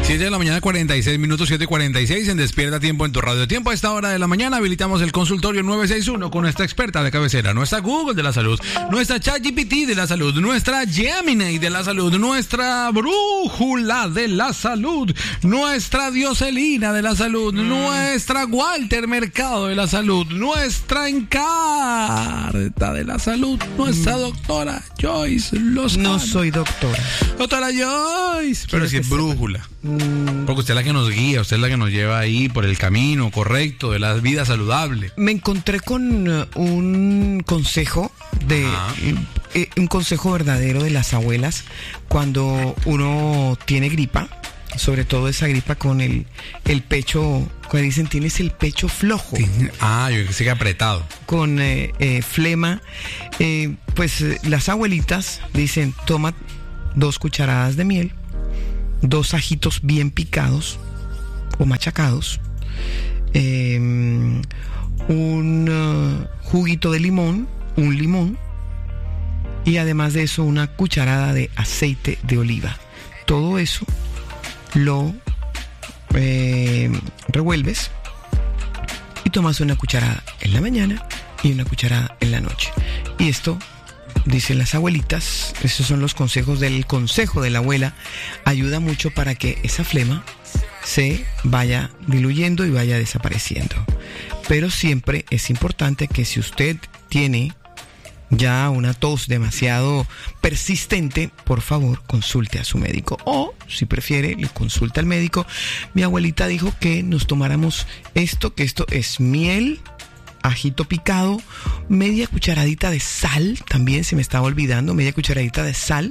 7 de la mañana, 46 minutos, 7:46 en Despierta Tiempo en tu radio. Tiempo a esta hora de la mañana habilitamos el consultorio 961 con nuestra experta de cabecera, nuestra Google de la salud, nuestra ChatGPT de la salud, nuestra Gemini de la salud, nuestra Brújula de la salud, nuestra Dioselina de la salud, nuestra Walter Mercado de la salud, nuestra Encarta de la salud, nuestra doctora Joyce Lozano. No soy doctora. Doctora Joyce. Pero si es brújula. Porque usted es la que nos guía, usted es la que nos lleva ahí por el camino correcto de la vida saludable. Me encontré con un consejo un consejo verdadero de las abuelas cuando uno tiene gripa, sobre todo esa gripa con el pecho, cuando dicen tienes el pecho flojo. Yo que sigue apretado. Con flema, pues las abuelitas dicen, toma 2 cucharadas de miel, 2 ajitos bien picados o machacados, un juguito de limón, un limón, y además de eso una cucharada de aceite de oliva. Todo eso lo revuelves y tomas una cucharada en la mañana y una cucharada en la noche. Y esto, dicen las abuelitas, esos son los consejos del consejo de la abuela, ayuda mucho para que esa flema se vaya diluyendo y vaya desapareciendo. Pero siempre es importante que si usted tiene ya una tos demasiado persistente, por favor consulte a su médico, o si prefiere le consulta al médico. Mi abuelita dijo que nos tomáramos esto, que esto es miel, ajito picado, media cucharadita de sal, también se me estaba olvidando, media cucharadita de sal,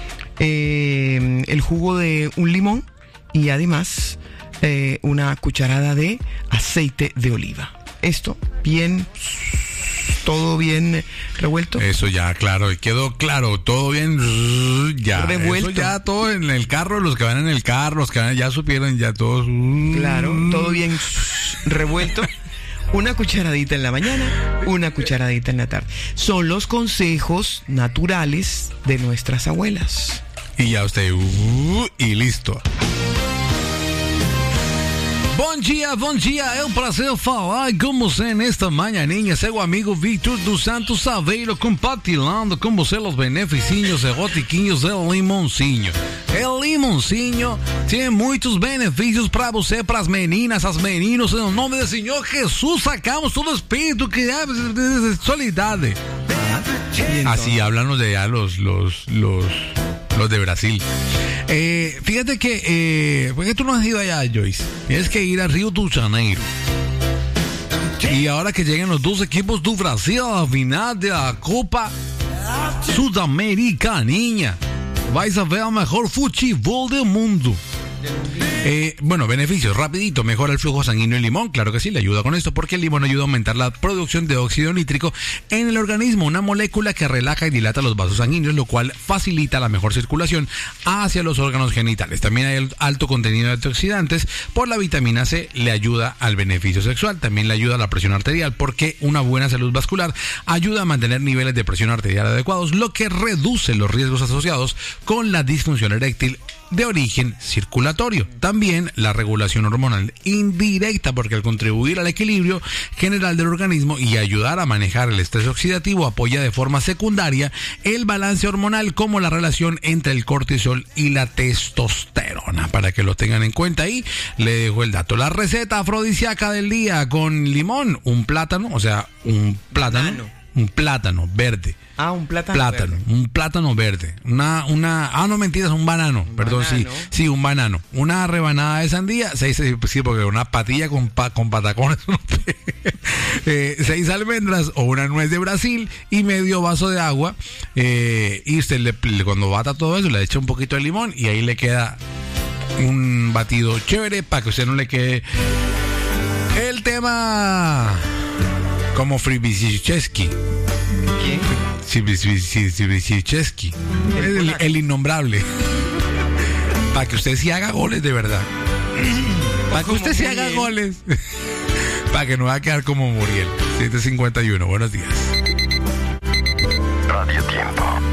el jugo de un limón y además una cucharada de aceite de oliva. Esto bien, todo bien revuelto. Eso ya, claro, quedó claro, todo bien ya revuelto. Eso ya todo en el carro, los que van en el carro, los que van, ya supieron, ya todos. Claro, todo bien revuelto. Una cucharadita en la mañana, una cucharadita en la tarde. Son los consejos naturales de nuestras abuelas. Y ya usted, y listo. Bom dia, é um prazer falar com você nesta manhãinha, seu amigo Victor dos Santos Saveiro, compartilhando com você os benefícios erótiquinhos do limoncillo. O limoncillo tem muitos benefícios para você, para as meninas, as meninos, em nome do Senhor Jesus, sacamos todo espírito que é solidaridade. Así háblanos de ya los de Brasil. Fíjate que ¿por qué tú no has ido allá, Joyce? Tienes que ir a Rio de Janeiro. Y ahora que lleguen los 2 equipos do Brasil a la final de la Copa Sudamericana, vais a ver el mejor fútbol del mundo. Bueno, beneficios, rapidito, mejora el flujo sanguíneo el limón, claro que sí, le ayuda con esto, porque el limón ayuda a aumentar la producción de óxido nítrico en el organismo, una molécula que relaja y dilata los vasos sanguíneos, lo cual facilita la mejor circulación hacia los órganos genitales. También hay alto contenido de antioxidantes, por la vitamina C le ayuda al beneficio sexual, también le ayuda a la presión arterial, porque una buena salud vascular ayuda a mantener niveles de presión arterial adecuados, lo que reduce los riesgos asociados con la disfunción eréctil de origen circulatorio. También la regulación hormonal indirecta, porque al contribuir al equilibrio general del organismo y ayudar a manejar el estrés oxidativo, apoya de forma secundaria el balance hormonal, como la relación entre el cortisol y la testosterona, para que lo tengan en cuenta. Ahí le dejo el dato. La receta afrodisíaca del día: con limón, un plátano, o sea, un plátano verde. Un plátano verde. Un plátano verde. No mentiras, un banano. Perdón, sí, un banano. Una rebanada de sandía, 6, sí, porque una patilla con patacones. 6 almendras o una nuez de Brasil y medio vaso de agua. Y usted cuando bata todo eso, le echa un poquito de limón y ahí le queda un batido chévere para que usted no le quede el tema como Fribisicheski. ¿Quién? Fribisicheski. El innombrable. Para que usted sí haga goles de verdad. Para que usted sí haga goles. Para que no va a quedar como Muriel. 7:51. Buenos días. Radio Tiempo.